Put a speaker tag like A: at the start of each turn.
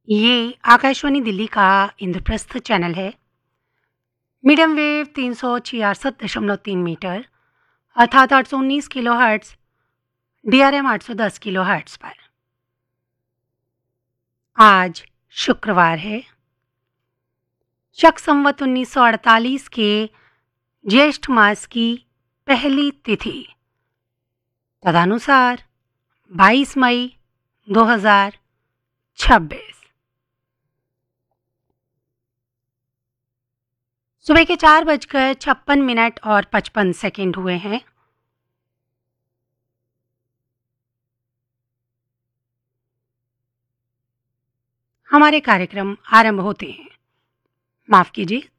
A: ये आकाशवाणी दिल्ली का इंद्रप्रस्थ चैनल है। मीडियम वेव 366.3 मीटर अर्थात 819 kilo hertz DRM 810 kilo hertz पर। आज शुक्रवार है, शक संवत 1948 के ज्येष्ठ मास की पहली तिथि तदनुसार 22 मई 2026। सुबह के 4:56 और 55 सेकेंड हुए हैं। हमारे कार्यक्रम आरंभ होते हैं। माफ कीजिए,